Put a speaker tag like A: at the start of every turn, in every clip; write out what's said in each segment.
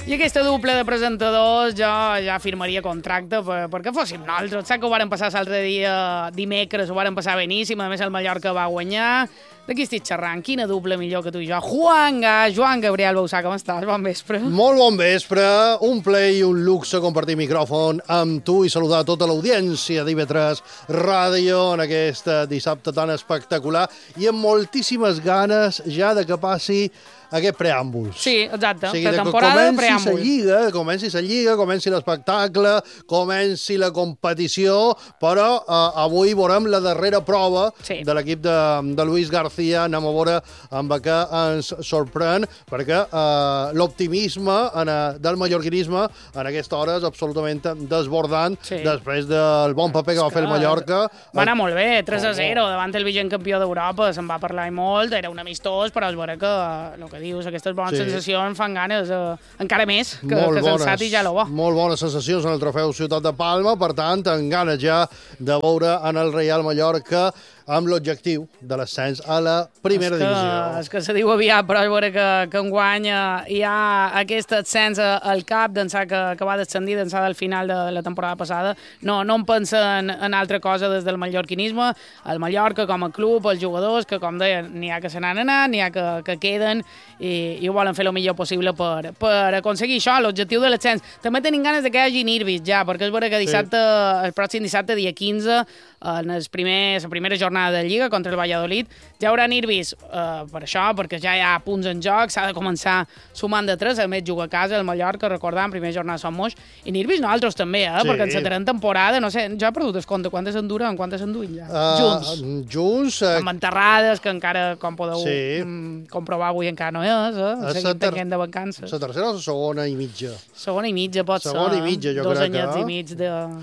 A: I aquesta dupla de presentadors jo ja firmaria contracte perquè fóssim nosaltres. Saps que ho varen passar l'altre dia, dimecres, ho varen passar beníssim, a més el Mallorca va guanyar. De qui estic xerrant? Quina dupla millor que tu i jo? Joan Gabriel Bausà, com estàs? Bon vespre.
B: Molt bon vespre, un plaer i un luxe compartir micròfon amb tu i saludar tota l'audiència d'IV3 Ràdio en aquest dissabte tan espectacular i amb moltíssimes ganes ja de que passi aquest preàmbul.
A: Sí, exacte.
B: O sigui,
A: pretemporada, preàmbul.
B: Comenci la lliga, comenci l'espectacle, comenci la competició, però avui veurem la darrera prova de l'equip de Luis García. Anem a veure amb què ens sorprèn, perquè l'optimisme del mallorquinisme en aquesta hora és absolutament desbordant després del bon paper que va fer el Mallorca.
A: Va anar molt bé, 3-0 davant el vigent campió d'Europa, se'n va parlar molt, era un amistós, però és vera que el que dius, aquestes bones sensacions fan ganes encara més que sensat i ja lo bo.
B: Molt bones sensacions en el trofeu Ciutat de Palma, per tant, amb ganes ja de veure en el Real Mallorca amb l'objectiu de l'ascens a la primera divisió.
A: És que se diu aviat, però és vera que enguany hi ha aquest ascens al cap d'ençà que va descendir d'ençà del final de la temporada passada. No en pensen en altra cosa des del mallorquinisme. El Mallorca com a club, els jugadors, que com deia, n'hi ha que se n'han anat, n'hi ha que queden i ho volen fer el millor possible per aconseguir això, l'objectiu de l'ascens. També tenim ganes de que hi hagi nervis ja, perquè és vera que el pròxim dissabte, dia 15, en la primera jornada de Lliga contra el Valladolid, ja hi haurà nervis per això, perquè ja hi ha punts en joc, s'ha de començar sumant de 3, a més juga a casa el Mallorca, recordant, primera jornada som Moix, i nervis nosaltres també, perquè en la tercera temporada, no sé, jo he perdut el compte, quantes en duren ja?
B: Junts.
A: Amb enterrades, que encara, com podeu comprovar avui, encara no és, seguim tenint de vacances.
B: La tercera o la segona i mitja?
A: Segona i mitja pot ser.
B: Segona i mitja, jo crec que.
A: 2 anyets i mig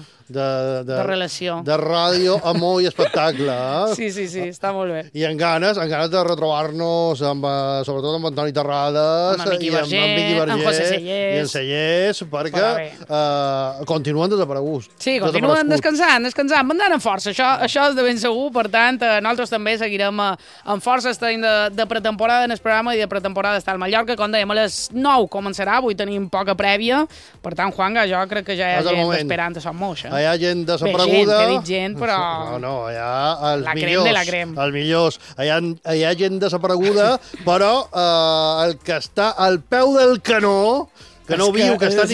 A: de relació.
B: De ràdio, amor i espectacle.
A: Sí, està molt bé.
B: I amb ganes de retrobar-nos sobretot amb Antoni Terrades,
A: amb Miqui Verger, amb José Sellers.
B: I en Sellers, perquè continuen desapareguts.
A: Sí, continuen descansant, mandant amb força, això és de ben segur, per tant, nosaltres també seguirem amb força, estem de pretemporada en el programa i de pretemporada està el Mallorca, com dèiem, a les 9 començarà, avui tenim poca prèvia, per tant, Juanga, jo crec que ja hi ha gent esperant a Sant Moix.
B: Hi ha gent desapareguda.
A: He dit gent, però...
B: No, hi ha els
A: la
B: millors.
A: Crem de la crem.
B: Els millors. Hi ha gent desapareguda, però el que està al peu del canó, que no ho viu, que està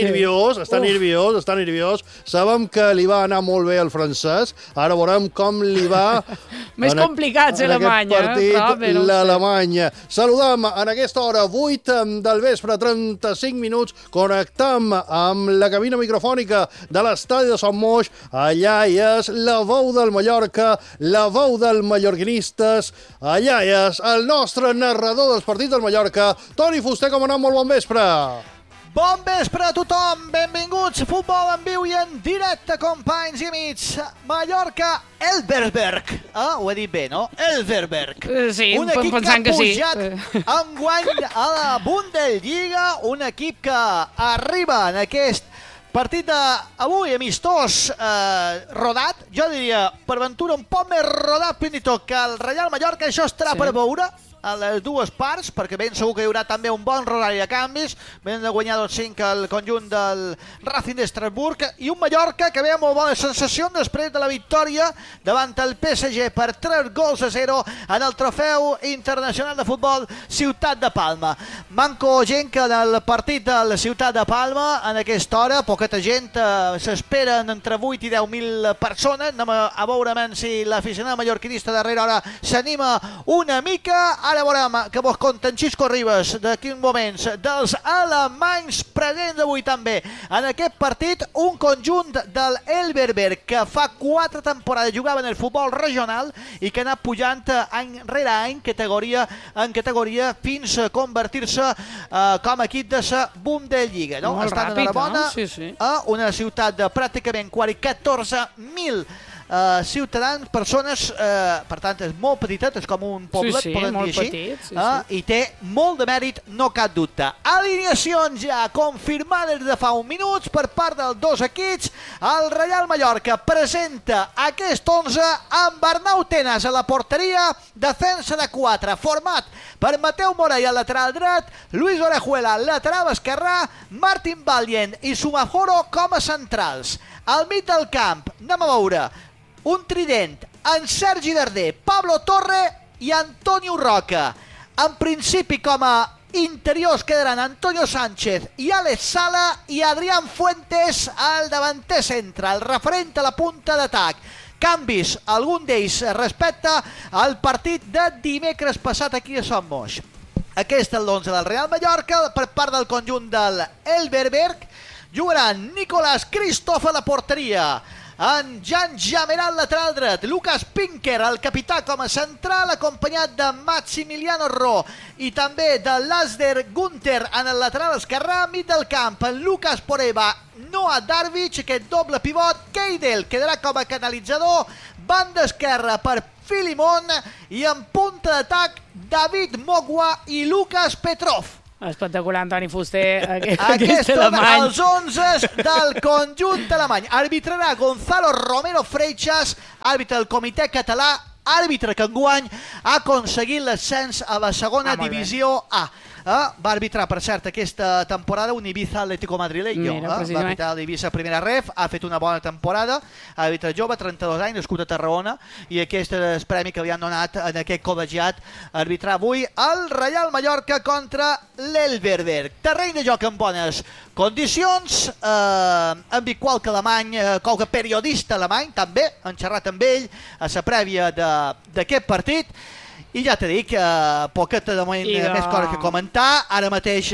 B: nerviós. Sabem que li va anar molt bé al francès. Ara veurem com li va
A: més complicat ser Alemanya.
B: L'Alemanya. Saludem en aquesta hora, 8 del vespre, 35 minuts. Connectem amb la cabina microfònica de l'estadi de Sant Moix. Allà hi és la veu del Mallorca, la veu dels mallorquinistes. Allà hi és el nostre narrador dels partits del Mallorca, Toni Fuster. Com ha anat? Molt bon vespre.
C: Bon vespre a tothom, benvinguts a Futbol en viu i en directe, companys i amics. Mallorca-Elversberg. Ho he dit bé, no? Elversberg.
A: Sí,
C: un equip que ha pujat
A: enguany
C: a la Bundesliga, un equip que arriba en aquest partit d'avui amistós rodat, jo diria per ventura un poc més rodat fins i tot que el Real Mallorca. Això estarà per veure a les dues parts, perquè ben segur que hi haurà també un bon rodari de canvis. Venen de guanyar 2-5 el conjunt del Racing d'Estrasburg i un Mallorca que ve amb molt bona sensació després de la victòria davant el PSG per 3-0 en el trofeu internacional de futbol Ciutat de Palma. Manco gent que en el partit de la Ciutat de Palma en aquesta hora, poqueta gent, s'esperen entre 8 i 10.000 persones. Anem a veure si l'aficionat mallorquinista darrere hora s'anima una mica. Ara veurem que vos conten Xisco Ribas d'aquí uns moments dels alemanys presents avui també en aquest partit, un conjunt del Elversberg que fa 4 temporades jugava en el futbol regional i que ha anat pujant any rere any en categoria fins a convertir-se com a equip de la Bundesliga, no? Estan a la bona, a una ciutat de pràcticament 14.000 ciutadans, persones, per tant, és molt petitet, és com un poblet, podem dir així, i té molt de mèrit, no cap dubte. Alineacions ja confirmades de fa un minuts per part dels dos equips. El Reial Mallorca presenta aquest 11 amb Arnau Tenas a la porteria, defensa de 4, format per Mateu Morell al lateral dret, Luis Orejuela lateral esquerrà, Martin Valient i Sumaforo com a centrals. Al mig del camp anem a veure un trident en Sergi Darder, Pablo Torre i Antonio Roca. En principi com a interiors quedaran Antonio Sánchez i Alex Sala i Adrián Fuentes al davanter centre, el referent a la punta d'atac. Canvis, algun d'ells respecte al partit de dimecres passat aquí a Son Moix. Aquest és l'11 del Real Mallorca per part del conjunt del Elverberg. Jugaran Nicolás Christoph a la porteria, en Jan Jameral lateral dret, Lucas Pinker, el capità com a central, acompanyat de Maximiliano Ro i també de Lasder Gunther en el lateral esquerrà, mig del camp, en Lucas Poreba, Noah Darvic, aquest doble pivot, Keidel quedarà com a canalitzador, banda esquerra per Filimon i en punta d'atac David Mogua i Lucas Petrov.
A: Espectacular, Antoni Fuster,
C: aquest alemany. Els 11 del conjunt alemany. Arbitrarà Gonzalo Romero Freixas, àrbitre del comitè català, àrbitre que enguany ha aconseguit l'ascens a la segona divisió A. Va arbitrar, per cert, aquesta temporada un Ibiza Atlético Madrileño. Va arbitrar l'Ibiza Primera Ref, ha fet una bona temporada, àrbitre jove, 32 anys, nascut a Tarragona, i aquest és el premi que li han donat en aquest col·legiat a arbitrar avui el Reial Mallorca contra l'Elverberg. Terreny de joc en bones condicions, hem vist qualque alemany, qualque periodista alemany, també, han xerrat amb ell a la prèvia d'aquest partit. I ja t'he dit que poqueta de moment més coses que comentar. Ara mateix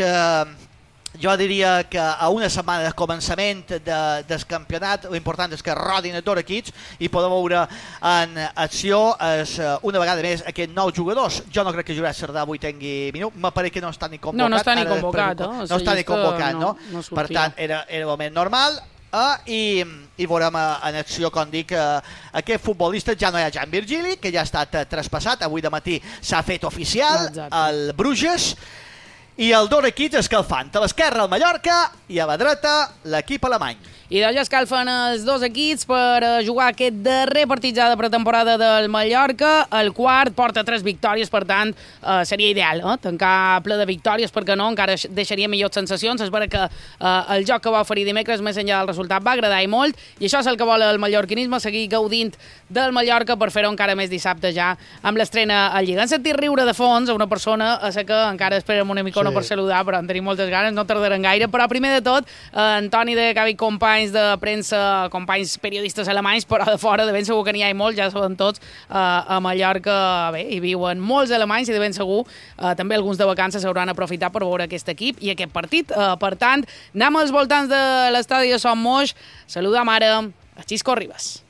C: jo diria que a una setmana de començament del campionat l'important és que rodin els dos equips i podem veure en acció una vegada més aquests nous jugadors. Jo no crec que Jurat Cerdà avui tingui minut, m'apareix que no està ni convocat.
A: No està ni convocat.
C: No està ni convocat, no? Per tant, era el moment normal. I veurem en acció, com dic, aquest futbolista. Ja no hi ha Jan Virgili, que ja ha estat traspassat, avui de matí s'ha fet oficial al Bruges, i el dos equips escalfant, a l'esquerra el Mallorca i a la dreta l'equip alemany.
A: I d'allò escalfen els dos equips per jugar aquest darrer partit ja de pretemporada del Mallorca. El quart porta 3 victòries, per tant, seria ideal tancar ple de victòries, perquè no, encara deixaria millors sensacions. És vera que el joc que va oferir dimecres, més enllà del resultat, va agradar i molt, i això és el que vol el mallorquinisme, seguir gaudint del Mallorca per fer-ho encara més dissabte ja amb l'estrena a Lliga. Han sentit riure de fons a una persona a la que encara esperem una micona per saludar, però en tenim moltes ganes, no tardaran gaire. Però primer de tot, Antoni de Gavi, companys de premsa, companys periodistes alemanys, però de fora de ben segur que n'hi ha molts, ja saben tots, a Mallorca bé, hi viuen molts alemanys i de ben segur també alguns de vacances hauran aprofitat per veure aquest equip i aquest partit. Per tant, anem als voltants de l'estadi de Son Moix. Saludam ara a Xisco Ribas.